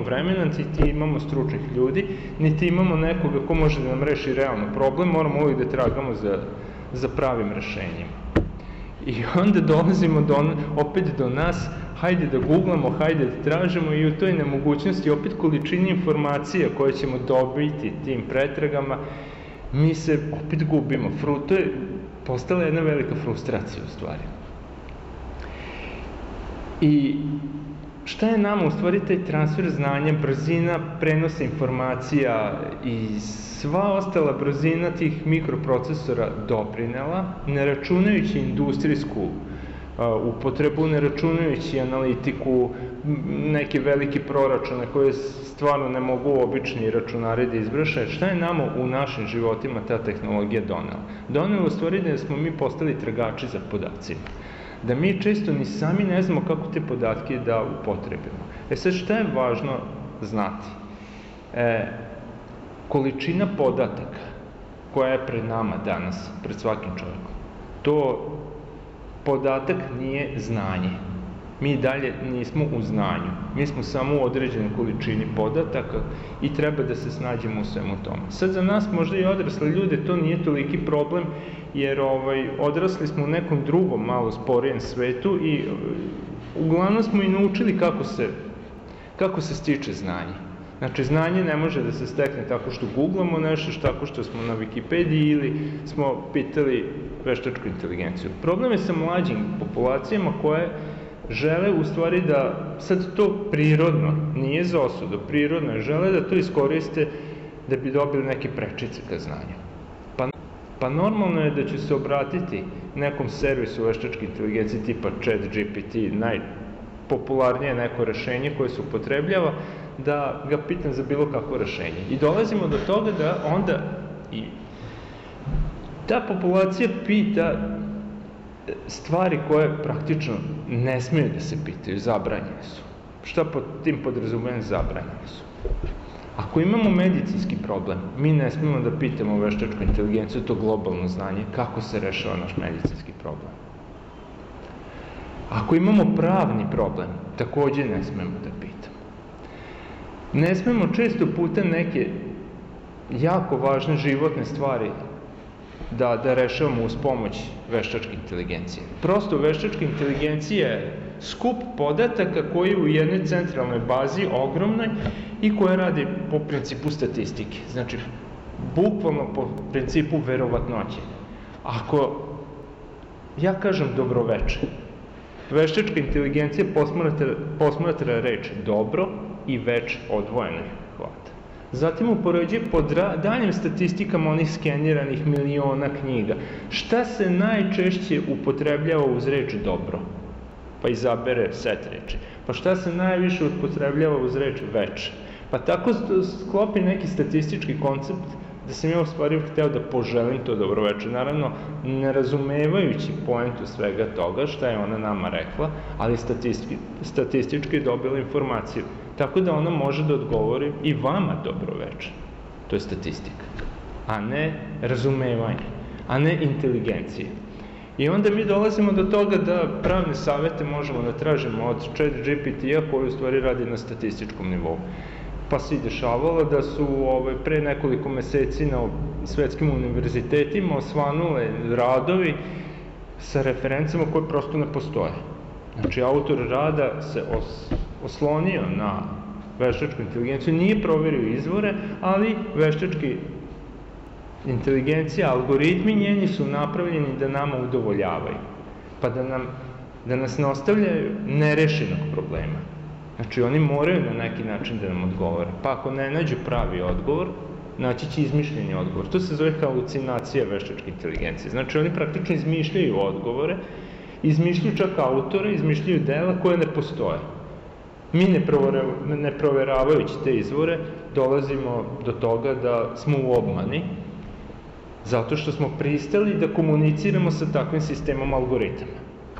imamo vremena, niti imamo stručnih ljudi, niti imamo nekoga ko može da nam reši realno problem, moramo uvijek da tragamo za pravim rešenjima. I onda dolazimo opet do nas, hajde da googlamo, hajde da tražimo i u toj nemogućnosti opet količini informacija koje ćemo dobiti tim pretragama, mi se opet gubimo. To je postala jedna velika frustracija u stvari. I šta je nama u stvari taj transfer znanja, brzina prenosa informacija i sva ostala brzina tih mikroprocesora doprinela, ne računajući industrijsku upotrebu, ne računajući analitiku, neke velike proračune koje stvarno ne mogu obični računari da izvrše, šta je nama u našim životima ta tehnologija donela? Donela u stvari da smo mi postali tragači za podacima. Da mi često ni sami ne znamo kako te podatke da upotrebimo. Sad šta je važno znati? Količina podataka koja je pred nama danas, pred svakim čovjekom, to podatak nije znanje. Mi dalje nismo u znanju. Mi smo samo u određenoj količini podataka i treba da se snađemo u svemu tome. Sad za nas možda i odrasle ljude to nije toliki problem, jer odrasli smo u nekom drugom, malo sporijem svetu i uglavnom smo i naučili kako se stiče znanje. Znači, znanje ne može da se stekne tako što googlamo nešto, tako što smo na Wikipediji ili smo pitali veštačku inteligenciju. Problem je sa mlađim populacijama koje žele u stvari da sad to prirodno, nije za osudu, prirodno je, žele da to iskoriste da bi dobili neke prečice ka znanju. Pa normalno je da će se obratiti nekom servisu veštačke inteligencije tipa ChatGPT, najpopularnije neko rešenje koje se upotrebljava, da ga pitam za bilo kakvo rešenje. I dolazimo do toga da onda i ta populacija pita stvari koje praktično ne smiju da se pitaju, zabranjene su. Šta pod tim podrazumijem? Zabranjene su. Ako imamo medicinski problem, mi ne smemo da pitamo veštačku inteligenciju, to globalno znanje, kako se rešava naš medicinski problem. Ako imamo pravni problem, takođe ne smemo da pitamo. Ne smemo često puta neke jako važne životne stvari da rešavamo uz pomoć veštačke inteligencije. Prosto veštačka inteligencija je skup podataka koji u jednoj centralnoj bazi, ogromnoj, i koja radi po principu statistike. Znači, bukvalno po principu verovatnoće. Ako ja kažem dobroveče, veštačka inteligencija posmatra reč dobro i več odvojeno hvata. Zatim upoređuje po daljim statistikama onih skeniranih miliona knjiga. Šta se najčešće upotrebljava uz reč dobro? Pa izabere set reči. Pa šta se najviše upotrebljava uz reč veče? Pa tako sklopi neki statistički koncept da sam ja u stvari hteo da poželim to dobroveče. Naravno, ne razumevajući poentu svega toga, šta je ona nama rekla, ali statistički je dobila informaciju. Tako da ona može da odgovori i vama dobroveče. To je statistika. A ne razumevanje, a ne inteligencija. I onda mi dolazimo do toga da pravne savete možemo da tražimo od ChatGPT-a koji u stvari radi na statističkom nivou. Pa se i dešavalo da su pre nekoliko meseci na svetskim univerzitetima osvanule radovi sa referencama koje prosto ne postoje. Znači, autor rada se oslonio na veštačku inteligenciju, nije proverio izvore, ali veštačka inteligencija, algoritmi njeni su napravljeni da nama udovoljavaju, pa da nas ne ostavljaju nerešenog problema. Znači, oni moraju na neki način da nam odgovore. Pa ako ne nađu pravi odgovor, naći će izmišljeni odgovor. To se zove halucinacija veštačke inteligencije. Znači, oni praktično izmišljaju odgovore, izmišljaju čak autore, izmišljaju dela koje ne postoje. Mi ne proveravajući te izvore dolazimo do toga da smo u obmani, zato što smo pristali da komuniciramo sa takvim sistemom algoritama.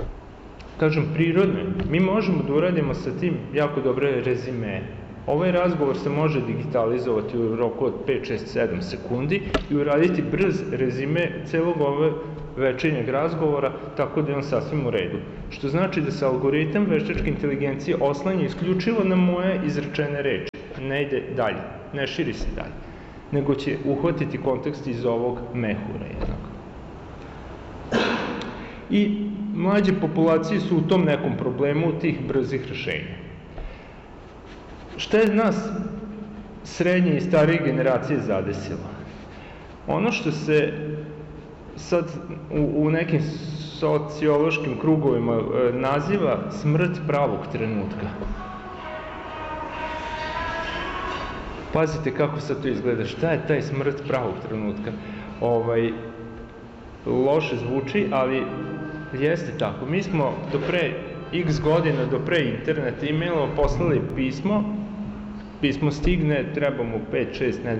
Kažem, prirodno je. Mi možemo da uradimo sa tim jako dobre rezime. Ovaj razgovor se može digitalizovati u roku od 5, 6, 7 sekundi i uraditi brz rezime celog ove večernjeg razgovora, tako da je on sasvim u redu. Što znači da se algoritam veštačke inteligencije oslanja isključivo na moje izrečene reči. ne ide dalje, ne širi se dalje, nego će uhvatiti kontekst iz ovog mehura jednog. I mlađe populacije su u tom nekom problemu tih brzih rešenja. Šta je nas srednje i starije generacije zadesilo? Ono što se sad u nekim sociološkim krugovima naziva smrt pravog trenutka. Pazite kako sad to izgleda. Šta je taj smrt pravog trenutka? Loše zvuči, ali jeste tako. Mi smo do pre x godina, do pre interneta, e-mailova poslali pismo stigne, treba mu 5-6